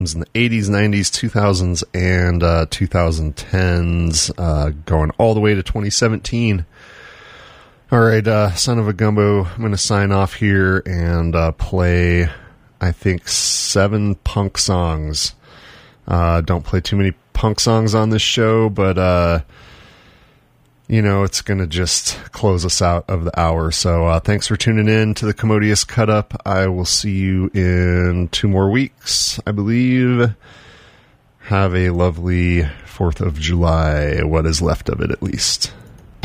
in the 80s, 90s, 2000s, and 2010s, going all the way to 2017. All right, Son of a Gumbo, I'm going to sign off here and play, I think, 7 punk songs. Don't play too many punk songs on this show, but, it's going to just close us out of the hour. So thanks for tuning in to the Commodious Cut Up. I will see you in 2 more weeks, I believe. Have a lovely 4th of July, what is left of it at least.